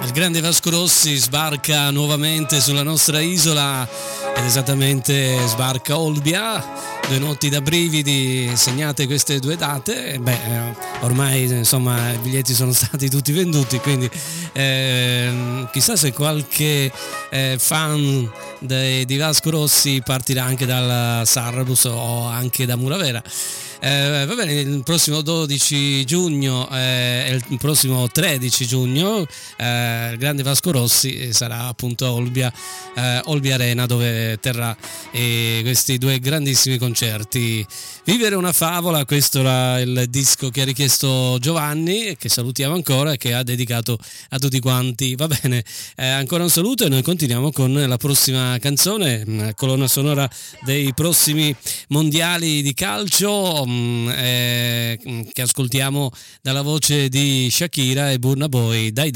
Il grande Vasco Rossi sbarca nuovamente sulla nostra isola ed esattamente sbarca a Olbia. 2 notti da brividi segnate queste 2 date. Ormai insomma i biglietti sono stati tutti venduti, quindi chissà se qualche fan di Vasco Rossi partirà anche dal Sarrebus o anche da Muravera. Va bene, il prossimo 12 giugno e il prossimo 13 giugno il grande Vasco Rossi sarà appunto a Olbia Arena, dove terrà questi 2 grandissimi concerti. Vivere una favola, questo era il disco che ha richiesto Giovanni, che salutiamo ancora e che ha dedicato a tutti quanti. Va bene, ancora un saluto e noi continuiamo con la prossima canzone, colonna sonora dei prossimi mondiali di calcio, che ascoltiamo dalla voce di Shakira e Burna Boy. Dai